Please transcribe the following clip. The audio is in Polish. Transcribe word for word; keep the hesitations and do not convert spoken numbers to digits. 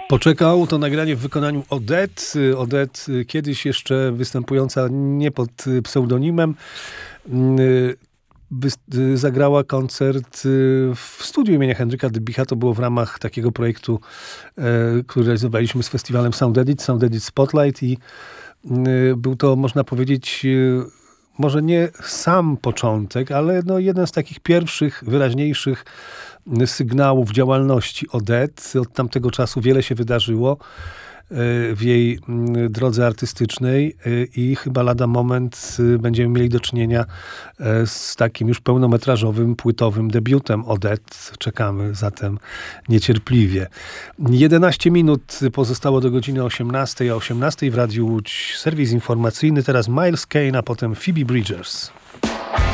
Poczekał to nagranie w wykonaniu Odette. Odette kiedyś jeszcze występująca nie pod pseudonimem. Zagrała koncert w studiu imienia Henryka Dybicha. To było w ramach takiego projektu, który realizowaliśmy z festiwalem Sound Edit, Sound Edit Spotlight i był to, można powiedzieć, może nie sam początek, ale no jeden z takich pierwszych, wyraźniejszych sygnałów działalności Odette. Od tamtego czasu wiele się wydarzyło w jej drodze artystycznej i chyba lada moment będziemy mieli do czynienia z takim już pełnometrażowym, płytowym debiutem Odette. Czekamy zatem niecierpliwie. jedenaście minut pozostało do godziny osiemnastej, a osiemnastej w Radiu Łódź serwis informacyjny. Teraz Miles Kane, a potem Phoebe Bridgers.